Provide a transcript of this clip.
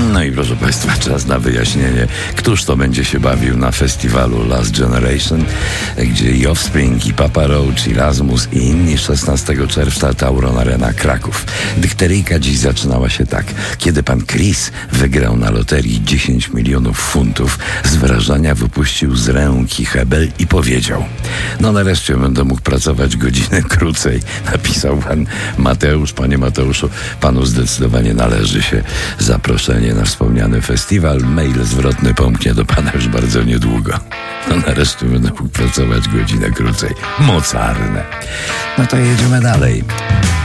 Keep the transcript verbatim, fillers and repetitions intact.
No i proszę Państwa, czas na wyjaśnienie, któż to będzie się bawił na festiwalu Last Generation, gdzie i Offspring, i Papa Roach, i Rasmus, i inni szesnastego czerwca Tauron Arena Kraków. Dykteryjka dziś zaczynała się tak. Kiedy pan Chris wygrał na loterii dziesięć milionów funtów, z wrażenia wypuścił z ręki hebel i powiedział: no nareszcie będę mógł pracować godzinę krócej. Napisał pan Mateusz. Panie Mateuszu, panu zdecydowanie należy się zaproszenie na wspomniany festiwal. Mail zwrotny pomknie do pana już bardzo niedługo. No nareszcie będę mógł pracować godzinę krócej. Mocarne. No to jedziemy dalej.